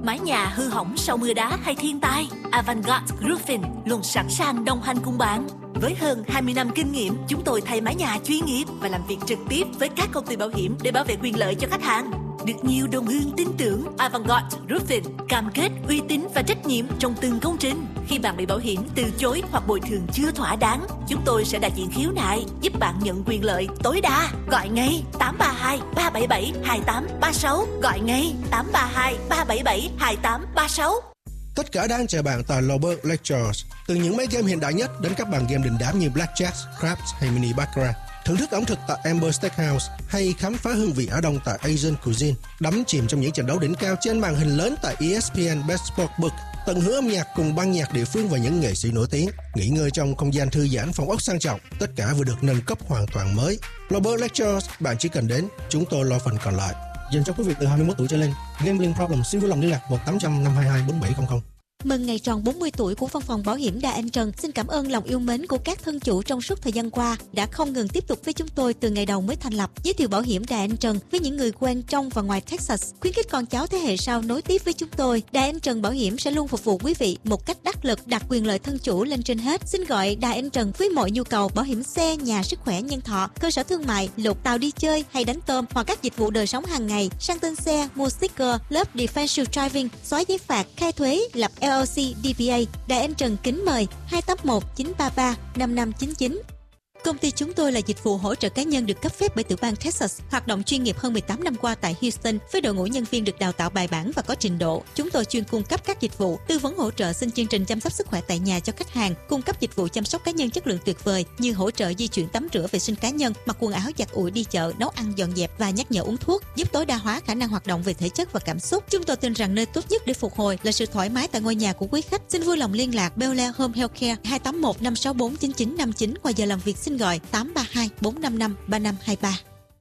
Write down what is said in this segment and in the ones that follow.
mái nhà hư hỏng sau mưa đá hay thiên tai, Avantgarde Roofing luôn sẵn sàng đồng hành cùng bạn. Với hơn 20 năm kinh nghiệm, chúng tôi thay mái nhà chuyên nghiệp và làm việc trực tiếp với các công ty bảo hiểm để bảo vệ quyền lợi cho khách hàng. Được nhiều đồng hương tin tưởng, Avantgarde Roofing cam kết uy tín và trách nhiệm trong từng công trình. Khi bạn bị bảo hiểm từ chối hoặc bồi thường chưa thỏa đáng, chúng tôi sẽ đại diện khiếu nại, giúp bạn nhận quyền lợi tối đa. Gọi ngay 832 377 2836. Gọi ngay 832 377 2836. Tất cả đang chờ bạn tại Lobert Lectures. Từ những máy game hiện đại nhất đến các bàn game đình đám như Blackjack, Craps hay Mini Baccarat. Thưởng thức ẩm thực tại Amber Steakhouse hay khám phá hương vị Á Đông tại Asian Cuisine. Đắm chìm trong những trận đấu đỉnh cao trên màn hình lớn tại ESPN Best Sportsbook. Tận hưởng âm nhạc cùng ban nhạc địa phương và những nghệ sĩ nổi tiếng. Nghỉ ngơi trong không gian thư giãn phòng ốc sang trọng. Tất cả vừa được nâng cấp hoàn toàn mới. Lobert Lectures, bạn chỉ cần đến, chúng tôi lo phần còn lại. Dành cho quý vị từ 21 tuổi trở lên. Gambling problem xin vui lòng liên lạc 1-800-522-4700. Mừng ngày tròn 40 tuổi của Văn phòng Bảo hiểm Đà Anh Trần. Xin cảm ơn lòng yêu mến của các thân chủ trong suốt thời gian qua đã không ngừng tiếp tục với chúng tôi từ ngày đầu mới thành lập. Giới thiệu Bảo hiểm Đà Anh Trần với những người quen trong và ngoài Texas, khuyến khích con cháu thế hệ sau nối tiếp với chúng tôi. Đà Anh Trần Bảo hiểm sẽ luôn phục vụ quý vị một cách đắc lực, đặt quyền lợi thân chủ lên trên hết. Xin gọi Đà Anh Trần với mọi nhu cầu bảo hiểm xe, nhà, sức khỏe, nhân thọ, cơ sở thương mại, lục tàu đi chơi hay đánh tôm hoặc các dịch vụ đời sống hàng ngày, sang tên xe, mua sticker, lớp defensive driving, xóa giấy phạt, khai thuế, lập LLC, DBA. Đại Anh Trần kính mời 281 933 5599. Công ty chúng tôi là dịch vụ hỗ trợ cá nhân được cấp phép bởi tiểu bang Texas, hoạt động chuyên nghiệp hơn 18 năm qua tại Houston với đội ngũ nhân viên được đào tạo bài bản và có trình độ. Chúng tôi chuyên cung cấp các dịch vụ tư vấn hỗ trợ xin chương trình chăm sóc sức khỏe tại nhà cho khách hàng, cung cấp dịch vụ chăm sóc cá nhân chất lượng tuyệt vời như hỗ trợ di chuyển tắm rửa vệ sinh cá nhân, mặc quần áo giặt ủi đi chợ, nấu ăn dọn dẹp và nhắc nhở uống thuốc, giúp tối đa hóa khả năng hoạt động về thể chất và cảm xúc. Chúng tôi tin rằng nơi tốt nhất để phục hồi là sự thoải mái tại ngôi nhà của quý khách. Xin vui lòng liên lạc Bel Air Home Healthcare 281 564 9959. Ngoài giờ làm việc xin gọi 832 455 3523.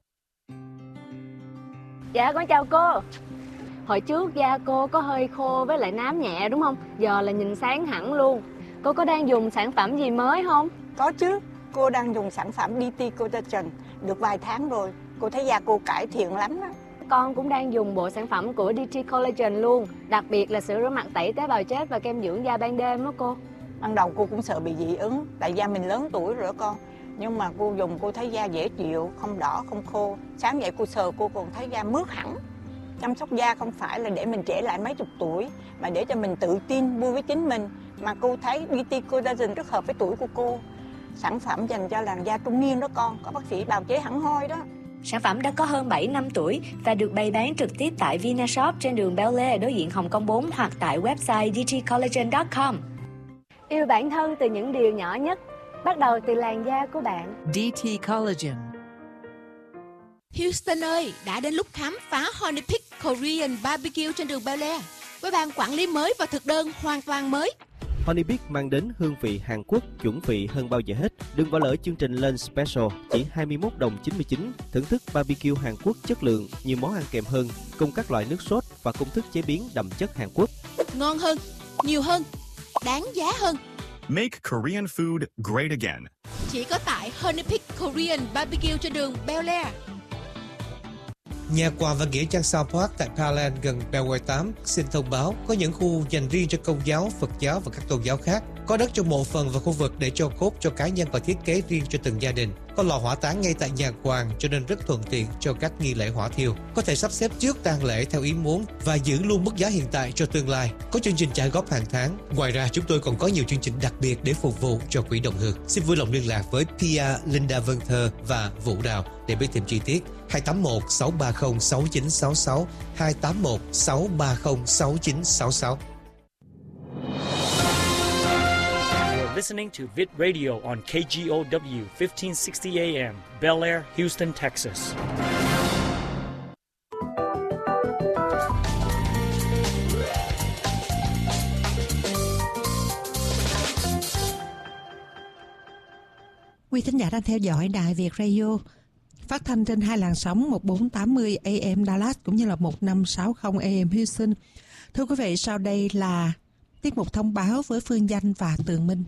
Dạ con chào cô. Hồi trước da cô có hơi khô với lại nám nhẹ đúng không? Giờ là nhìn sáng hẳn luôn. Cô có đang dùng sản phẩm gì mới không? Có chứ, cô đang dùng sản phẩm DT Collagen được vài tháng rồi. Cô thấy da cô cải thiện lắm đó. Con cũng đang dùng bộ sản phẩm của DT Collagen luôn. Đặc biệt là sữa rửa mặt tẩy tế bào chết và kem dưỡng da ban đêm đó cô. Ban đầu cô cũng sợ bị dị ứng, tại da mình lớn tuổi rồi đó con. Nhưng mà cô dùng cô thấy da dễ chịu, không đỏ, không khô. Sáng dậy cô sờ cô còn thấy da mướt hẳn. Chăm sóc da không phải là để mình trẻ lại mấy chục tuổi, mà để cho mình tự tin, vui với chính mình. Mà cô thấy DT Collagen rất hợp với tuổi của cô. Sản phẩm dành cho làn da trung niên đó con, có bác sĩ bào chế hẳn hoi đó. Sản phẩm đã có hơn 7 năm tuổi và được bày bán trực tiếp tại Vinashop trên đường Bel Air đối diện Hồng Kông 4 hoặc tại website dtcollagen.com. Yêu bản thân từ những điều nhỏ nhất, bắt đầu từ làn da của bạn. DT Collagen. Houston ơi, đã đến lúc khám phá Honey Pick Korean Barbecue trên đường Bel Air với ban quản lý mới và thực đơn hoàn toàn mới. Honey Pick mang đến hương vị Hàn Quốc chuẩn vị hơn bao giờ hết. Đừng bỏ lỡ chương trình Lunch Special chỉ 21 đồng 99. Thưởng thức barbecue Hàn Quốc chất lượng, nhiều món ăn kèm hơn, cùng các loại nước sốt và công thức chế biến đậm chất Hàn Quốc. Ngon hơn, nhiều hơn, đáng giá hơn. Make Korean food great again. Chỉ có tại Honey Pick Korean Barbecue trên đường Bel Air. Nhà quà và nghĩa trang South Park tại Thailand gần Belway 8 xin thông báo có những khu dành riêng cho Công giáo, Phật giáo và các tôn giáo khác. Có đất cho mộ phần và khu vực để cho cốt cho cá nhân và thiết kế riêng cho từng gia đình. Có lò hỏa táng ngay tại nhà quàng cho nên rất thuận tiện cho các nghi lễ hỏa thiêu. Có thể sắp xếp trước tang lễ theo ý muốn và giữ luôn mức giá hiện tại cho tương lai. Có chương trình trả góp hàng tháng. Ngoài ra chúng tôi còn có nhiều chương trình đặc biệt để phục vụ cho quỹ đồng hương. Xin vui lòng liên lạc với Pia, Linda Vân Thơ và Vũ Đào để biết thêm chi tiết. 281 630 6966 281 630 6966. Listening to Vid Radio on KGOW 1560 AM, Bel Air, Houston, Texas. Quý thính giả đang theo dõi Đài Việt Radio, phát thanh trên hai làn sóng 1480 AM Dallas cũng như là 1560 AM Houston. Thưa quý vị, sau đây là tiết mục thông báo với Phương Danh và Tường Minh.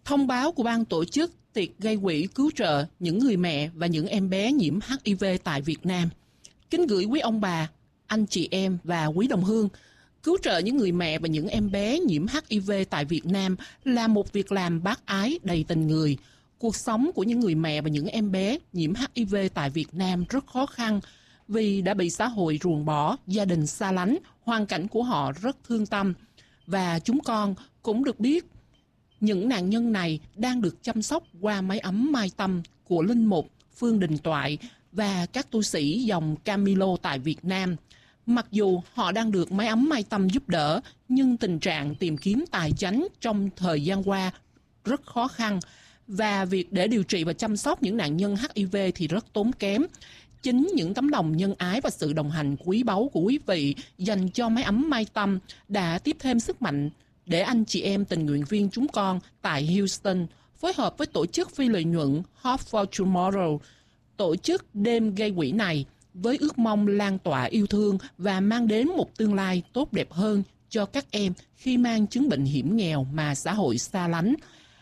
Thông báo của ban tổ chức tiệc gây quỹ cứu trợ những người mẹ và những em bé nhiễm HIV tại Việt Nam. Kính gửi quý ông bà, anh chị em và quý đồng hương, cứu trợ những người mẹ và những em bé nhiễm HIV tại Việt Nam là một việc làm bác ái đầy tình người. Cuộc sống của những người mẹ và những em bé nhiễm HIV tại Việt Nam rất khó khăn vì đã bị xã hội ruồng bỏ, gia đình xa lánh, hoàn cảnh của họ rất thương tâm. Và chúng con cũng được biết những nạn nhân này đang được chăm sóc qua mái ấm mai tâm của Linh Mục Phương Đình Toại và các tu sĩ dòng Camilo tại Việt Nam. Mặc dù họ đang được mái ấm mai tâm giúp đỡ, nhưng tình trạng tìm kiếm tài chánh trong thời gian qua rất khó khăn và việc để điều trị và chăm sóc những nạn nhân HIV thì rất tốn kém. Chính những tấm lòng nhân ái và sự đồng hành quý báu của quý vị dành cho mái ấm mai tâm đã tiếp thêm sức mạnh để anh chị em tình nguyện viên chúng con tại Houston phối hợp với tổ chức phi lợi nhuận Hope for Tomorrow tổ chức đêm gây quỹ này với ước mong lan tỏa yêu thương và mang đến một tương lai tốt đẹp hơn cho các em khi mang chứng bệnh hiểm nghèo mà xã hội xa lánh.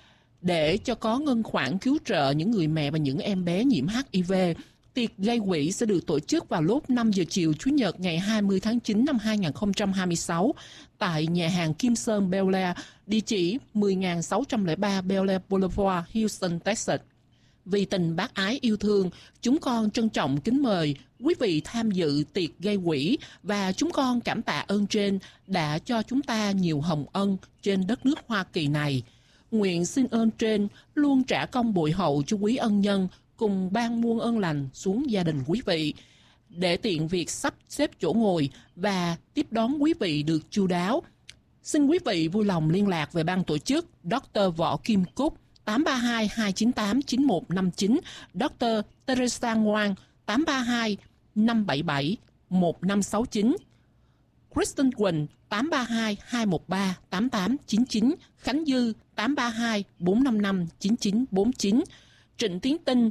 Để cho có ngân khoản cứu trợ những người mẹ và những em bé nhiễm HIV, tiệc gây quỹ sẽ được tổ chức vào lúc 5 giờ chiều Chủ nhật ngày 20 tháng 9 năm 2026 tại nhà hàng Kim Sơn Bel Air, địa chỉ 10.603 Bel Air Boulevard, Houston, Texas. Vì tình bác ái yêu thương, chúng con trân trọng kính mời quý vị tham dự tiệc gây quỹ và chúng con cảm tạ ơn trên đã cho chúng ta nhiều hồng ân trên đất nước Hoa Kỳ này. Nguyện xin ơn trên luôn trả công bội hậu cho quý ân nhân cùng ban muôn ơn lành xuống gia đình quý vị để tiện việc sắp xếp chỗ ngồi và tiếp đón quý vị được chu đáo. Xin quý vị vui lòng liên lạc về ban tổ chức Dr. Võ Kim Cúc 832-298-9159, Dr. Teresa Ngoan 832-577-1569, Kristen Quỳnh 832-213-8899, Khánh Dư 832-455-9949, Trịnh Tiến Tinh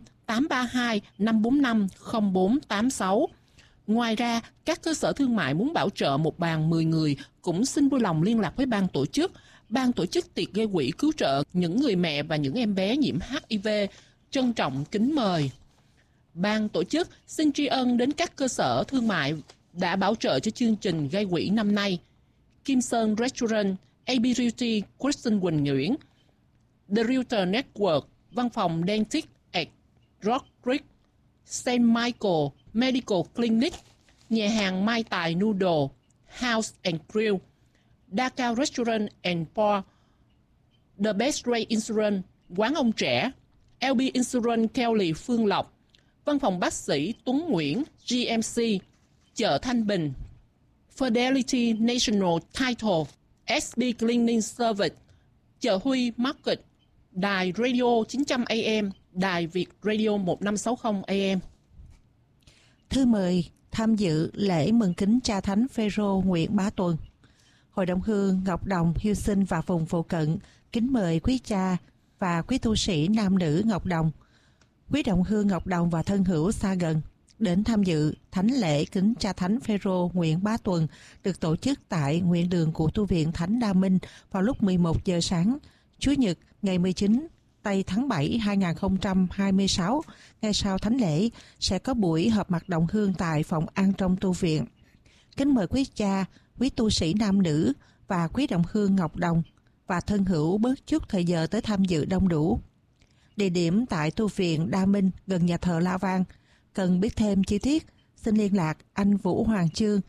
832-545-0486. Ngoài ra, các cơ sở thương mại muốn bảo trợ một bàn 10 người cũng xin vui lòng liên lạc với ban tổ chức. Ban tổ chức tiệc gây quỹ cứu trợ những người mẹ và những em bé nhiễm HIV trân trọng kính mời. Ban tổ chức xin tri ân đến các cơ sở thương mại đã bảo trợ cho chương trình gây quỹ năm nay: Kim Sơn Restaurant, AB Realty, Kristen Quỳnh Nguyễn, The Realtor Network, Văn phòng Dentist at Rock Creek, St. Michael Medical Clinic, nhà hàng Mai Tài Noodle, House and Grill, Dakar Restaurant and Bar, The Best Way Insurance, Quán Ông Trẻ, LB Insurance Kelly Phương Lộc, Văn phòng bác sĩ Tuấn Nguyễn, GMC, chợ Thanh Bình, Fidelity National Title, SB Cleaning Service, chợ Huy Market, đài Radio 900 AM, đài Việt Radio 1560 AM. Thư mời tham dự lễ mừng kính cha Thánh Phêrô Nguyễn Bá Tuần. Hội đồng hương Ngọc Đồng, Houston và vùng phụ cận kính mời quý cha và quý tu sĩ nam nữ Ngọc Đồng, quý đồng hương Ngọc Đồng và thân hữu xa gần đến tham dự thánh lễ kính cha Thánh Phêrô Nguyễn Bá Tuần được tổ chức tại nguyện đường của tu viện Thánh Đa Minh vào lúc 11 giờ sáng, Chủ nhật ngày 19 tây tháng 7 2026. Ngay sau thánh lễ sẽ có buổi họp mặt đồng hương tại phòng an trong tu viện. Kính mời quý cha, quý tu sĩ nam nữ và quý đồng hương Ngọc Đồng và thân hữu bớt chút thời giờ tới tham dự đông đủ. Địa điểm tại tu viện Đa Minh gần nhà thờ La Vang. Cần biết thêm chi tiết, xin liên lạc anh Vũ Hoàng Chương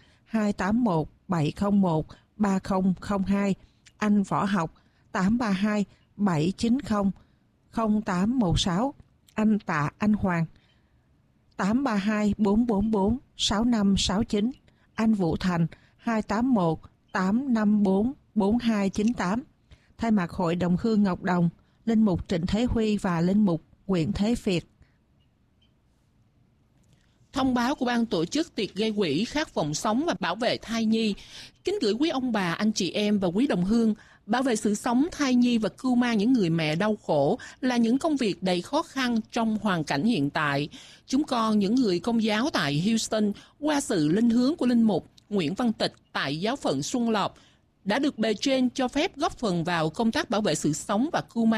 281-701-3002, anh Võ Học 832-790-0816, anh Tạ Anh Hoàng 832-444-6569, anh Vũ Thành 281-854-4298. Thay mặt Hội đồng hương Ngọc Đồng, Linh mục Trịnh Thế Huy và Linh mục Nguyễn Thế Việt. Thông báo của ban tổ chức tiệc gây quỹ khát vọng sống và bảo vệ thai nhi. Kính gửi quý ông bà, anh chị em và quý đồng hương, bảo vệ sự sống thai nhi và cưu mang những người mẹ đau khổ là những công việc đầy khó khăn trong hoàn cảnh hiện tại. Chúng con, những người Công giáo tại Houston, qua sự linh hướng của Linh mục Nguyễn Văn Tịch tại giáo phận Xuân Lộc, đã được bề trên cho phép góp phần vào công tác bảo vệ sự sống và cưu mang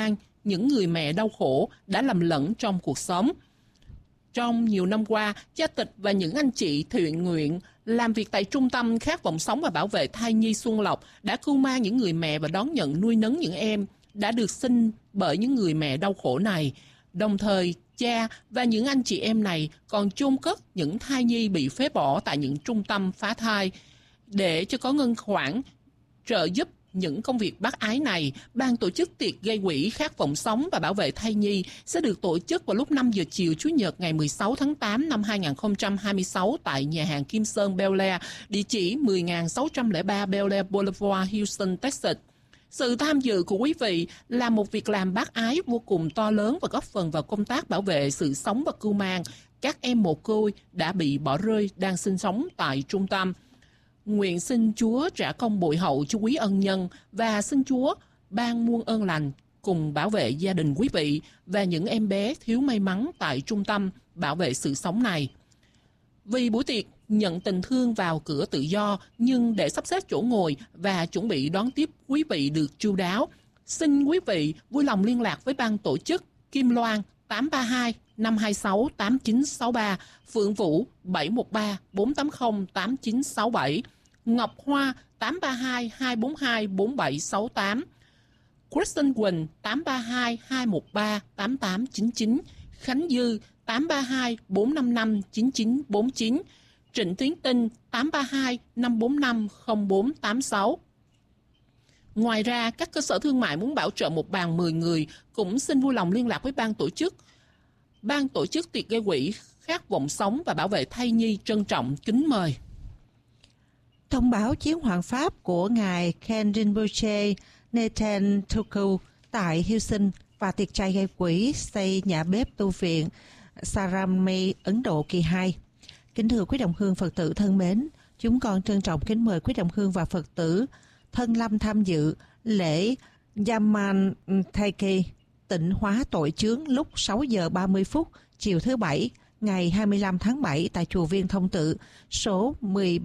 những người mẹ đau khổ đã lầm lẫn trong cuộc sống. Trong nhiều năm qua, cha tịch và những anh chị thiện nguyện làm việc tại Trung tâm Khát vọng sống và bảo vệ thai nhi Xuân Lộc đã cưu mang những người mẹ và đón nhận nuôi nấng những em đã được sinh bởi những người mẹ đau khổ này. Đồng thời, cha và những anh chị em này còn chôn cất những thai nhi bị phế bỏ tại những trung tâm phá thai. Để cho có ngân khoản trợ giúp những công việc bác ái này, ban tổ chức tiệc gây quỹ Khát vọng sống và bảo vệ thai nhi sẽ được tổ chức vào lúc 5 giờ chiều Chủ nhật ngày 16 tháng 8 năm 2026 tại nhà hàng Kim Sơn Bel Air, địa chỉ 10.603 Bel Air Boulevard, Houston, Texas. Sự tham dự của quý vị là một việc làm bác ái vô cùng to lớn và góp phần vào công tác bảo vệ sự sống và cưu mang các em mồ côi đã bị bỏ rơi đang sinh sống tại trung tâm. Nguyện xin Chúa trả công bội hậu cho quý ân nhân và xin Chúa ban muôn ơn lành cùng bảo vệ gia đình quý vị và những em bé thiếu may mắn tại trung tâm bảo vệ sự sống này. Vì buổi tiệc nhận tình thương vào cửa tự do, nhưng để sắp xếp chỗ ngồi và chuẩn bị đón tiếp quý vị được chu đáo, xin quý vị vui lòng liên lạc với ban tổ chức Kim Loan 832 526 8963, Phượng Vũ 713 480 8967, Ngọc Hoa 832 242 4768, Kristen Quỳnh 832 213 8899, Khánh Dư 832 455 9949, Trịnh Tiến Tinh 832 545 0486. Ngoài ra, các cơ sở thương mại muốn bảo trợ một bàn 10 người cũng xin vui lòng liên lạc với ban tổ chức. Ban tổ chức tiệc gây quỹ Khát vọng sống và bảo vệ thai nhi trân trọng kính mời. Thông báo chiến hoàng Pháp của ngài Ken Rinpoche Nathan Tuku tại Houston và tiệc trai gây quỹ xây nhà bếp tu viện Sarami, Ấn Độ kỳ 2. Kính thưa quý đồng hương Phật tử thân mến, chúng con trân trọng kính mời quý đồng hương và Phật tử thân lâm tham dự lễ Yaman Taiki tịnh hóa tội chướng lúc 6 giờ 30 phút chiều thứ Bảy ngày 25 tháng 7 tại Chùa Viên Thông Tự, số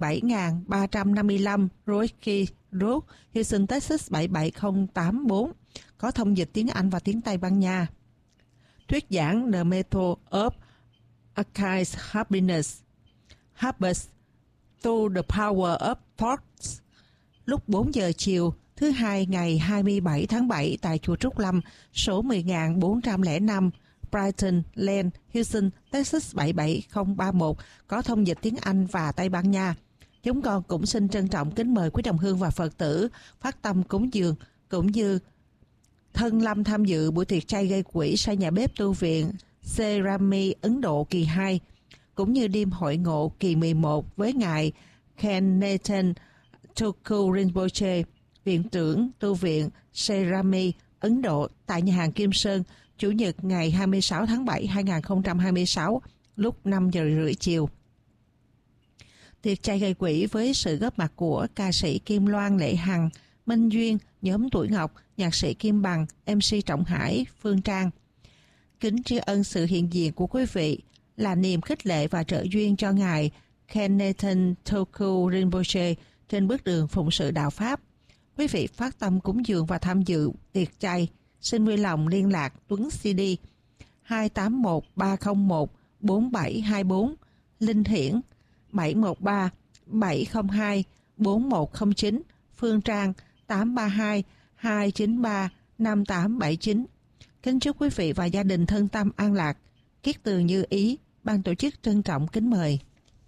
17.355 Rocky Road, Houston, Texas 77084, có thông dịch tiếng Anh và tiếng Tây Ban Nha. Thuyết giảng The Method of Archives Habits to the Power of Thoughts lúc 4 giờ chiều thứ Hai ngày 27 tháng 7 tại Chùa Trúc Lâm, số 10.405 Brighton Lane, Houston, Texas 77031, có thông dịch tiếng Anh và Tây Ban Nha. Chúng con cũng xin trân trọng kính mời quý đồng hương và Phật tử phát tâm cúng dường cũng như thân lâm tham dự buổi tiệc chay gây quỹ xây nhà bếp tu viện Serami, Ấn Độ kỳ 2, cũng như đêm hội ngộ kỳ 11 với ngài Ken Nathan Tuku Rinpoche, viện trưởng tu viện Serami, Ấn Độ tại nhà hàng Kim Sơn, Chủ nhật ngày 26 tháng 7 2026 lúc 5 giờ rưỡi chiều. Tiệc chay gây quỹ với sự góp mặt của ca sĩ Kim Loan, Lệ Hằng, Minh Duyên, nhóm Tuổi Ngọc, nhạc sĩ Kim Bằng, MC Trọng Hải, Phương Trang. Kính tri ân sự hiện diện của quý vị là niềm khích lệ và trợ duyên cho ngài Ken Nathan Tuku Rinpoche trên bước đường phụng sự đạo Pháp. Quý vị phát tâm cúng dường và tham dự tiệc chay, xin vui lòng liên lạc Tuấn CD 281 301 4724, Linh Hiển 713 702 4109, Phương Trang 832 293 5879. Kính chúc quý vị và gia đình thân tâm an lạc. Kiết từ như ý, ban tổ chức trân trọng kính mời.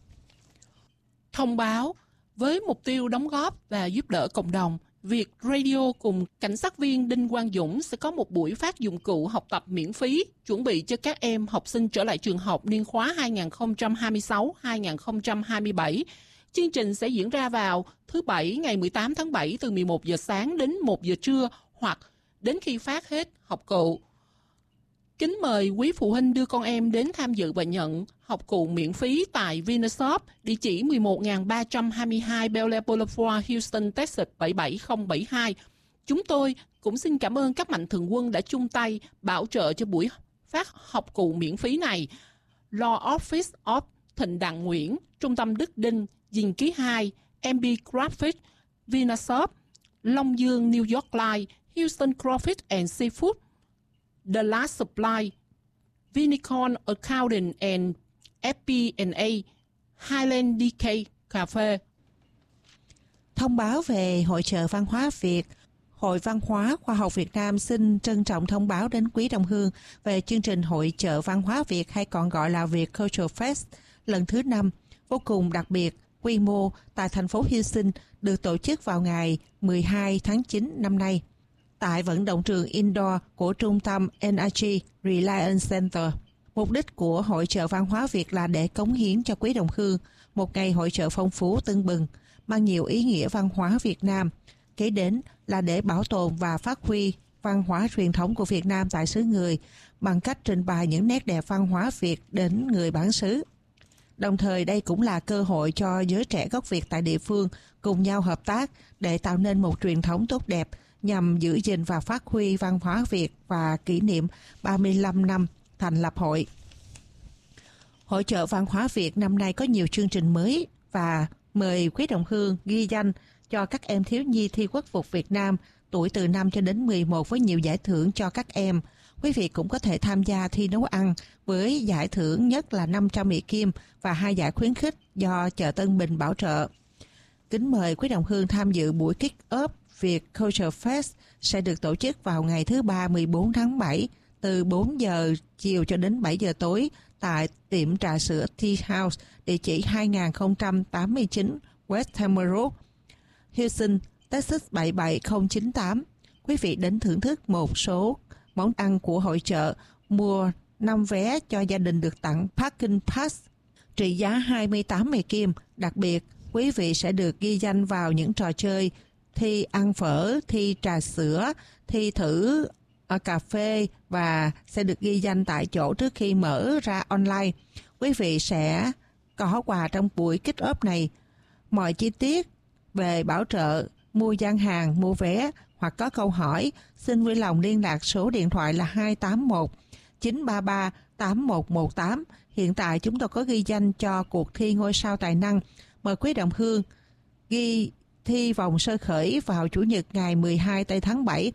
Thông báo với mục tiêu đóng góp và giúp đỡ cộng đồng, Việt Radio cùng cảnh sát viên Đinh Quang Dũng sẽ có một buổi phát dụng cụ học tập miễn phí chuẩn bị cho các em học sinh trở lại trường học niên khóa 2026-2027. Chương trình sẽ diễn ra vào thứ Bảy ngày 18 tháng 7 từ 11 giờ sáng đến 1 giờ trưa hoặc đến khi phát hết học cụ. Kính mời quý phụ huynh đưa con em đến tham dự và nhận học cụ miễn phí tại Vinashop, địa chỉ 11.322 Bel Air Boulevard, Houston, Texas 77072. Chúng tôi cũng xin cảm ơn các mạnh thường quân đã chung tay bảo trợ cho buổi phát học cụ miễn phí này. Law Office of Thịnh Đặng Nguyễn, Trung tâm Đức Đinh, Dinh Ký 2, MB Graphics, Vinashop, Long Dương New York Live, Houston Crawfish and Seafood, The Last Supply, Vinicorn Accounting and FP&A, Highland DK Cà phê. Thông báo về Hội chợ Văn hóa Việt. Hội Văn hóa Khoa học Việt Nam xin trân trọng thông báo đến quý đồng hương về chương trình Hội chợ Văn hóa Việt, hay còn gọi là Việt Cultural Fest lần thứ 5, vô cùng đặc biệt, quy mô tại thành phố Houston, được tổ chức vào ngày 12 tháng 9 năm nay tại vận động trường indoor của trung tâm NRG Reliance Center. Mục đích của Hội chợ Văn hóa Việt là để cống hiến cho quý đồng hương một ngày hội chợ phong phú tưng bừng, mang nhiều ý nghĩa văn hóa Việt Nam. Kế đến là để bảo tồn và phát huy văn hóa truyền thống của Việt Nam tại xứ người bằng cách trình bày những nét đẹp văn hóa Việt đến người bản xứ. Đồng thời đây cũng là cơ hội cho giới trẻ gốc Việt tại địa phương cùng nhau hợp tác để tạo nên một truyền thống tốt đẹp nhằm giữ gìn và phát huy văn hóa Việt và kỷ niệm 35 năm thành lập hội. Hội chợ Văn hóa Việt năm nay có nhiều chương trình mới và mời quý đồng hương ghi danh cho các em thiếu nhi thi quốc phục Việt Nam tuổi từ 5 cho đến 11 với nhiều giải thưởng cho các em. Quý vị cũng có thể tham gia thi nấu ăn với giải thưởng nhất là 500 Mỹ Kim và 2 giải khuyến khích do chợ Tân Bình bảo trợ. Kính mời quý đồng hương tham dự buổi kick-off Việt Culture Fest sẽ được tổ chức vào ngày thứ Ba 14 tháng 7 từ 4 giờ chiều cho đến 7 giờ tối tại tiệm trà sữa Tea House, địa chỉ 2089 West Hammer Road, Houston, Texas 77098. Quý vị đến thưởng thức một số món ăn của hội chợ, mua 5 vé cho gia đình được tặng Parking Pass trị giá 28 Mỹ Kim. Đặc biệt, quý vị sẽ được ghi danh vào những trò chơi thi ăn phở, thi trà sữa, thi thử cà phê và sẽ được ghi danh tại chỗ trước khi mở ra online. Quý vị sẽ có quà trong buổi kick-off này. Mọi chi tiết về bảo trợ, mua gian hàng, mua vé hoặc có câu hỏi, xin vui lòng liên lạc số điện thoại là 281 933 8118. Hiện tại chúng tôi có ghi danh cho cuộc thi ngôi sao tài năng. Mời quý đồng hương ghi thi vòng sơ khởi vào Chủ nhật ngày 12 tháng 7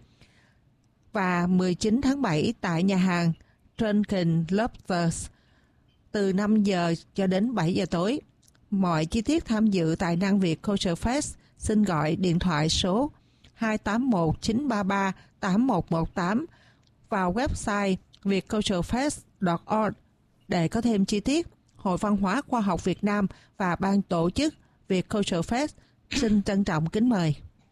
và 19 tháng 7 tại nhà hàng Drunken Lobsters từ 5 giờ cho đến 7 giờ tối. Mọi chi tiết tham dự tài năng Việt Culture Fest xin gọi điện thoại số 281 933 8118 vào website vietculturefest.org để có thêm chi tiết. Hội Văn hóa Khoa học Việt Nam và ban tổ chức Việt Culture Fest xin trân trọng kính mời.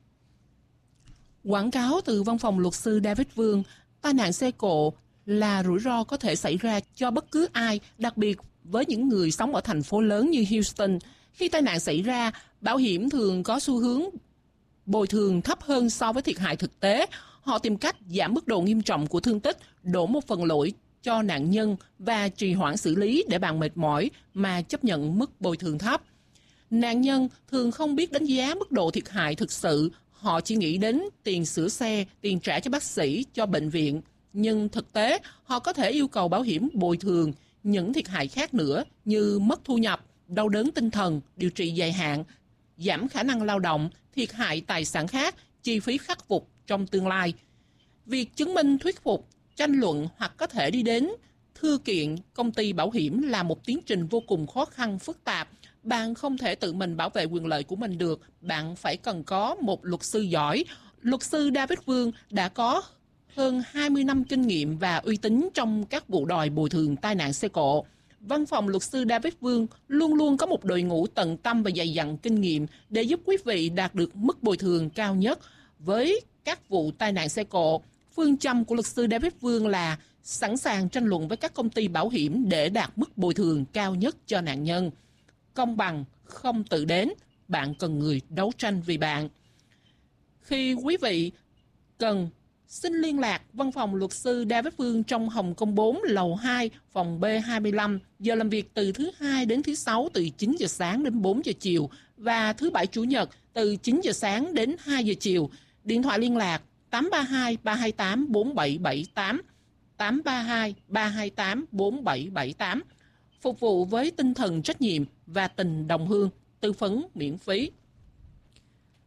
Quảng cáo từ văn phòng luật sư David Vương, tai nạn xe cộ là rủi ro có thể xảy ra cho bất cứ ai, đặc biệt với những người sống ở thành phố lớn như Houston. Khi tai nạn xảy ra, bảo hiểm thường có xu hướng bồi thường thấp hơn so với thiệt hại thực tế. Họ tìm cách giảm mức độ nghiêm trọng của thương tích, đổ một phần lỗi cho nạn nhân và trì hoãn xử lý để bạn mệt mỏi mà chấp nhận mức bồi thường thấp. Nạn nhân thường không biết đánh giá mức độ thiệt hại thực sự. Họ chỉ nghĩ đến tiền sửa xe, tiền trả cho bác sĩ, cho bệnh viện. Nhưng thực tế, họ có thể yêu cầu bảo hiểm bồi thường những thiệt hại khác nữa như mất thu nhập, đau đớn tinh thần, điều trị dài hạn, giảm khả năng lao động, thiệt hại tài sản khác, chi phí khắc phục trong tương lai. Việc chứng minh thuyết phục, tranh luận hoặc có thể đi đến thư kiện công ty bảo hiểm là một tiến trình vô cùng khó khăn, phức tạp. Bạn không thể tự mình bảo vệ quyền lợi của mình được. Bạn phải cần có một luật sư giỏi. Luật sư David Vương đã có hơn 20 năm kinh nghiệm và uy tín trong các vụ đòi bồi thường tai nạn xe cộ. Văn phòng luật sư David Vương luôn luôn có một đội ngũ tận tâm và dày dặn kinh nghiệm để giúp quý vị đạt được mức bồi thường cao nhất. Với các vụ tai nạn xe cộ, phương châm của luật sư David Vương là sẵn sàng tranh luận với các công ty bảo hiểm để đạt mức bồi thường cao nhất cho nạn nhân. Công bằng không tự đến, bạn cần người đấu tranh vì bạn. Khi quý vị cần, xin liên lạc văn phòng luật sư David Vương trong Hồng Kông 4, lầu 2, phòng B25, giờ làm việc từ thứ Hai đến thứ Sáu từ 9 giờ sáng đến 4 giờ chiều và thứ Bảy Chủ nhật từ 9 giờ sáng đến 2 giờ chiều. Điện thoại liên lạc 832 328 4778, 832 328 4778. Phục vụ với tinh thần trách nhiệm và tình đồng hương, tư vấn miễn phí.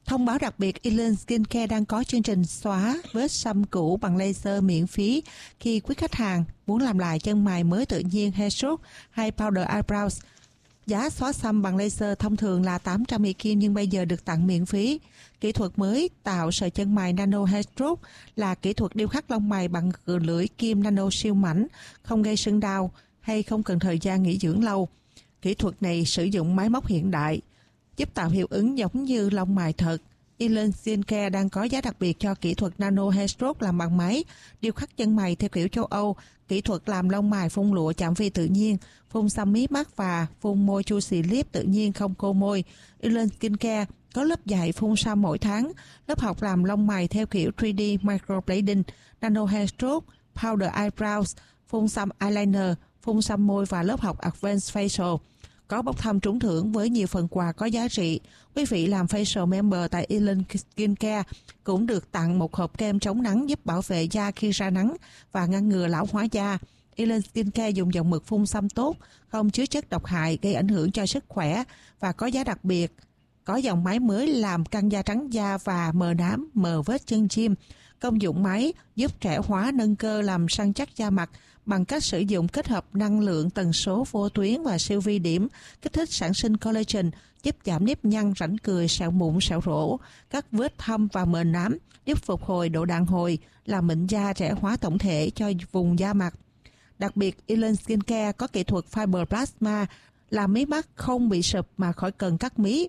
Thông báo đặc biệt, Elen Skincare đang có chương trình xóa vết sâm cũ bằng laser miễn phí khi quý khách hàng muốn làm lại chân mày mới tự nhiên Hair Stroke hay Powder Eyebrows. Giá xóa sâm bằng laser thông thường là 800 Mỹ Kim nhưng bây giờ được tặng miễn phí. Kỹ thuật mới tạo sợi chân mày Nano Hair Stroke là kỹ thuật điêu khắc lông mày bằng lưỡi kim nano siêu mảnh, không gây sưng đau hay không cần thời gian nghỉ dưỡng lâu. Kỹ thuật này sử dụng máy móc hiện đại, giúp tạo hiệu ứng giống như lông mày thật. Elen Skincare đang có giá đặc biệt cho kỹ thuật Nano Hair Stroke làm bằng máy, điêu khắc chân mày theo kiểu châu Âu, kỹ thuật làm lông mày phun lụa chạm vi tự nhiên, phun xăm mí mắt và phun môi juicy lip tự nhiên không khô môi. Elen Skincare có lớp dạy phun xăm mỗi tháng, lớp học làm lông mày theo kiểu 3D microblading, Nano Hair Stroke, Powder Eyebrows, phun xăm eyeliner, phun xăm môi và lớp học Advanced Facial. Có bốc thăm trúng thưởng với nhiều phần quà có giá trị. Quý vị làm facial member tại Elen Skincare cũng được tặng một hộp kem chống nắng giúp bảo vệ da khi ra nắng và ngăn ngừa lão hóa da. Elen Skincare dùng dòng mực phun xăm tốt, không chứa chất độc hại gây ảnh hưởng cho sức khỏe và có giá đặc biệt. Có dòng máy mới làm căng da trắng da và mờ nám, mờ vết chân chim. Công dụng máy giúp trẻ hóa nâng cơ làm săn chắc da mặt bằng cách sử dụng kết hợp năng lượng tần số vô tuyến và siêu vi điểm, kích thích sản sinh collagen, giúp giảm nếp nhăn, rãnh cười, sẹo mụn, sẹo rỗ, các vết thâm và mờ nám, giúp phục hồi độ đàn hồi, làm mịn da, trẻ hóa tổng thể cho vùng da mặt. Đặc biệt, Elen Skincare có kỹ thuật Fiber Plasma, làm mí mắt không bị sụp mà khỏi cần cắt mí.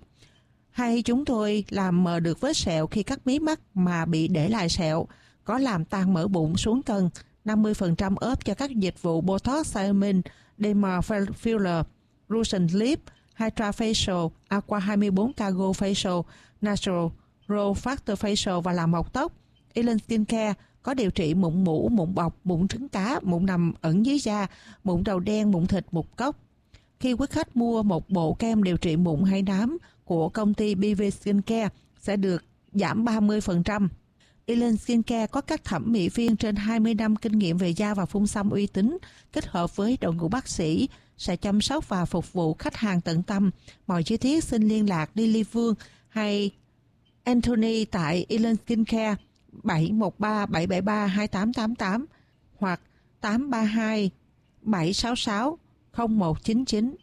Hay chúng tôi làm mờ được vết sẹo khi cắt mí mắt mà bị để lại sẹo, có làm tan mỡ bụng xuống cân, 50% ốp cho các dịch vụ Botox, Xeomin, Derma Filler, Russian Lip, Hydra Facial, Aqua 24 Cargo Facial, Natural, Raw Factor Facial và làm mọc tóc. Elen Skincare có điều trị mụn mủ, mụn bọc, mụn trứng cá, mụn nằm ẩn dưới da, mụn đầu đen, mụn thịt, mụn cốc. Khi quý khách mua một bộ kem điều trị mụn hay nám của công ty BV Skincare sẽ được giảm 30%. Elen Skincare có các thẩm mỹ viên trên 20 năm kinh nghiệm về da và phun xăm uy tín, kết hợp với đội ngũ bác sĩ sẽ chăm sóc và phục vụ khách hàng tận tâm. Mọi chi tiết xin liên lạc Lily Vương hay Anthony tại Elen Skincare 713 773 2888 hoặc 832 766 0199.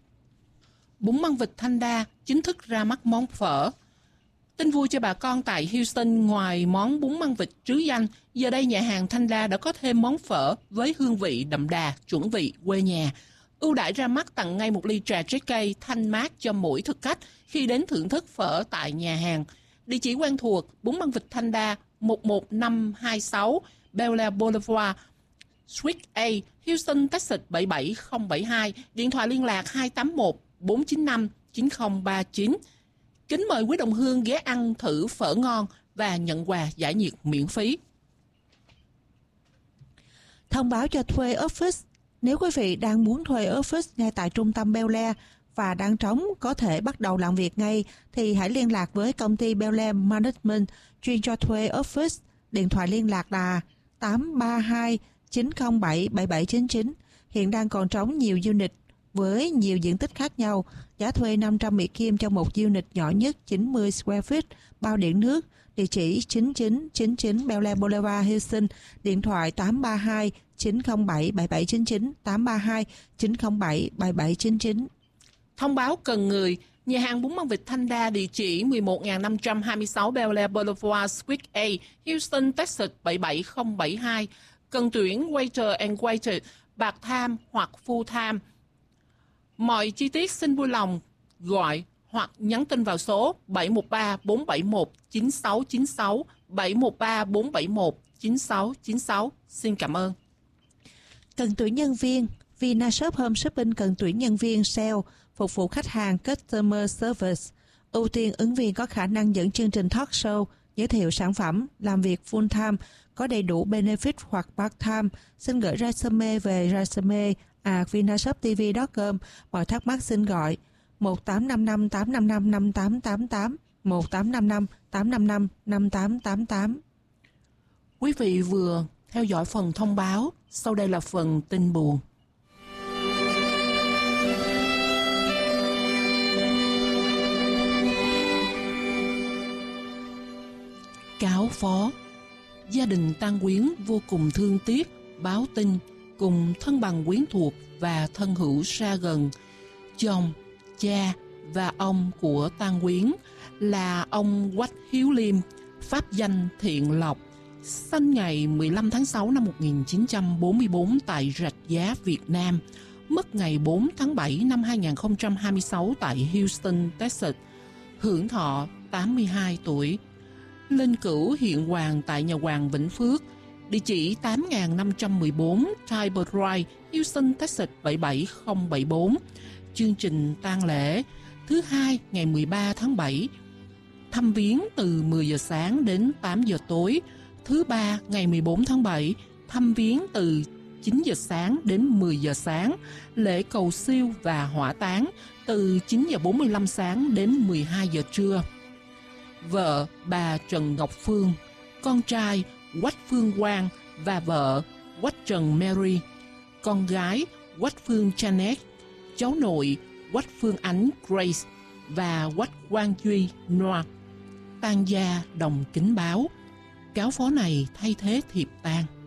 Bún măng vịt Thanh Đa chính thức ra mắt món phở. Tin vui cho bà con tại Houston, ngoài món bún măng vịt trứ danh, giờ đây nhà hàng Thanh Đa đã có thêm món phở với hương vị đậm đà, chuẩn vị quê nhà. Ưu đãi ra mắt tặng ngay một ly trà trái cây thanh mát cho mỗi thực khách khi đến thưởng thức phở tại nhà hàng. Địa chỉ quen thuộc: bún măng vịt Thanh Đa 11526 Bel Air Boulevard, Suite A, Houston, Texas 77072. Điện thoại liên lạc 281 495 9039. Kính mời quý đồng hương ghé ăn thử phở ngon và nhận quà giải nhiệt miễn phí. Thông báo cho thuê office. Nếu quý vị đang muốn thuê office ngay tại trung tâm Bel Air và đang trống có thể bắt đầu làm việc ngay, thì hãy liên lạc với công ty Bel Air Management chuyên cho thuê office. Điện thoại liên lạc là 832 907 7799. Hiện đang còn trống nhiều unit với nhiều diện tích khác nhau. Giá thuê 500 Mỹ Kim cho một unit nhỏ nhất 90 square feet, bao điện nước. Địa chỉ 9999 Bel Air Boulevard, Houston. Điện thoại 832 907 7799, 832 907 7799. Thông báo cần người. Nhà hàng bún măng vịt Thanh Đa, địa chỉ 11526 Bel Air Boulevard, Suite A, Houston, Texas 77072. Cần tuyển waiter and waiter, part-time hoặc full-time. Mọi chi tiết xin vui lòng gọi hoặc nhắn tin vào số 713 471 9696, 713 471 9696. Xin cảm ơn. Cần tuyển nhân viên. Vinashop Home Shopping cần tuyển nhân viên sale, phục vụ khách hàng Customer Service. Ưu tiên ứng viên có khả năng dẫn chương trình talk show, giới thiệu sản phẩm, làm việc full time, có đầy đủ benefit hoặc part time. Xin gửi resume về resume@vinashoptv.com. Mọi thắc mắc xin gọi 1855 855 5888, 1855 855 5888. Quý vị vừa theo dõi phần thông báo, sau đây là phần tin buồn. phó. Gia đình tang quyến vô cùng thương tiếc, báo tin cùng thân bằng quyến thuộc và thân hữu xa gần. Chồng, cha và ông của tang quyến là ông Quách Hiếu Liêm, pháp danh Thiện Lộc, sinh ngày 15 tháng 6 năm 1944 tại Rạch Giá, Việt Nam, mất ngày 4 tháng 7 năm 2026 tại Houston, Texas, hưởng thọ 82 tuổi. Linh cữu hiện hoàng tại nhà hoàng Vĩnh Phước, địa chỉ 8514 Tiber Drive, Houston, Texas 77074. Chương trình tang lễ thứ hai ngày 13 tháng 7, thăm viếng từ 10 giờ sáng đến 8 giờ tối. Thứ ba ngày 14 tháng 7, thăm viếng từ 9 giờ sáng đến 10 giờ sáng. Lễ cầu siêu và hỏa táng từ 9 giờ 45 sáng đến 12 giờ trưa. Vợ bà Trần Ngọc Phương, con trai Quách Phương Quang và vợ Quách Trần Mary, con gái Quách Phương Janet, cháu nội Quách Phương Ánh Grace và Quách Quang Duy Noah. Tang gia đồng kính báo, cáo phó này thay thế thiệp tang.